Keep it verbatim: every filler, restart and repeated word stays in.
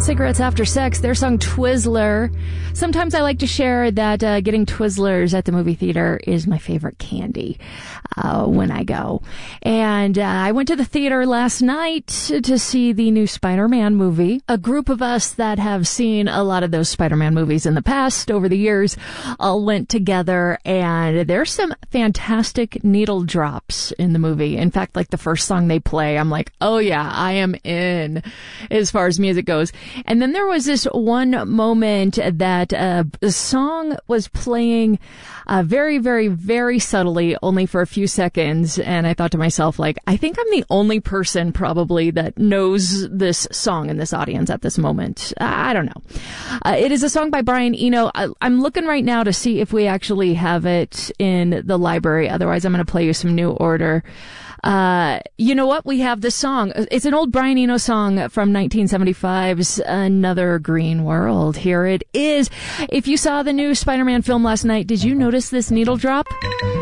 Cigarettes After Sex, their song Twizzler. Sometimes I like to share that uh, getting Twizzlers at the movie theater is my favorite candy uh, when I go. And uh, I went to the theater last night to, to see the new Spider-Man movie. A group of us that have seen a lot of those Spider-Man movies in the past, over the years, all went together, and there's some fantastic needle drops in the movie. In fact, like the first song they play, I'm like, oh yeah, I am in as far as music goes. And then there was this one moment that uh, the song was playing uh, very, very, very subtly, only for a few seconds. And I thought to myself, like, I think I'm the only person probably that knows this song in this audience at this moment. I don't know. Uh, it is a song by Brian Eno. I, I'm looking right now to see if we actually have it in the library. Otherwise, I'm going to play you some New Order. Uh, you know what? We have this song. It's an old Brian Eno song from nineteen seventy-five's Another Green World. Here it is. If you saw the new Spider-Man film last night, did you notice this needle drop?